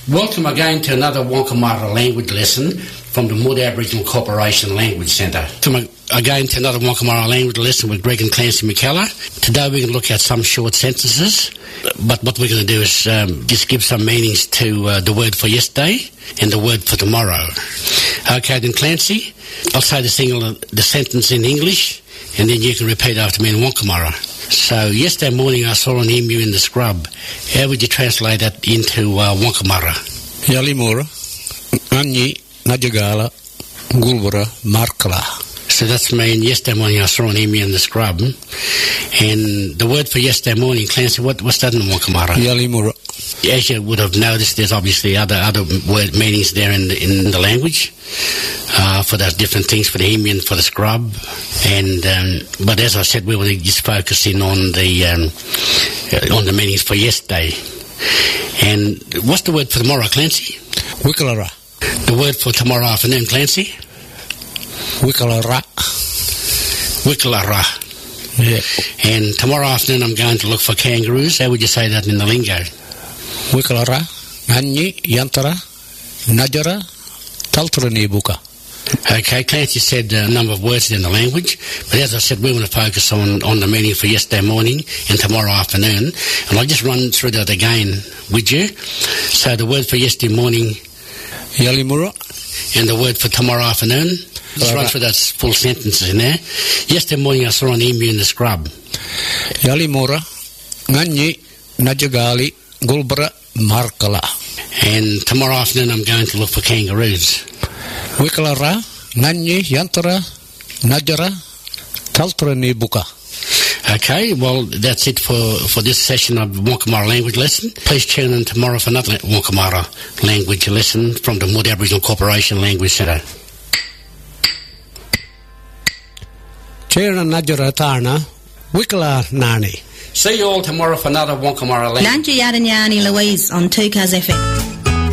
Welcome again to another Wonkamara language lesson from the Mood Aboriginal Corporation Language Centre. Welcome again to another Wonkamara language lesson with Greg and Clancy McKellar. Today we're going to look at some short sentences, but what we're going to do is just give some meanings to the word for yesterday and the word for tomorrow. Okay, then Clancy, I'll say the sentence in English and then you can repeat after me in Wonkamara. So, yesterday morning I saw an emu in the scrub. How would you translate that into Wonkamara? Yalimura, Anyi, Najagala, Gulbura, Markala. So that's mean yesterday morning I saw an emu in the scrub. And the word for yesterday morning, Clancy, what's that in Wonkamara? Yalimura. As you would have noticed, there's obviously other word meanings there in the language for those different things, for the emu and for the scrub. And but as I said, we were just focusing on the meanings for yesterday. And what's the word for tomorrow, Clancy? Wikalara. The word for tomorrow afternoon, Clancy? Wikalara. Wikalara. Yeah. And tomorrow afternoon I'm going to look for kangaroos. How would you say that in the lingo? Wikalara, Anyi, Yantara, Najara, Taltrani Buka. Okay, Clancy said a number of words in the language, but as I said, we want to focus on the meaning for yesterday morning and tomorrow afternoon. And I'll just run through that again with you. So the word for yesterday morning, Yalimura, and the word for tomorrow afternoon. Let's run through those full sentences in there. Yesterday morning I saw an emu in the scrub. Yalimura, Nganyi, Najagali, Gulbra, Markala. And tomorrow afternoon I'm going to look for kangaroos. Wikalara, Nganyi, Yantara, Najara, Taltrani Buka. Okay, well, that's it for this session of Wonkamara language lesson. Please tune in tomorrow for another Wonkamara language lesson from the Mood Aboriginal Corporation Language Centre. Chera Najara Tarna, Wikala Nani. See you all tomorrow for another Wonkamara language. Nanji Yadanyani Louise on 2Cuz FM.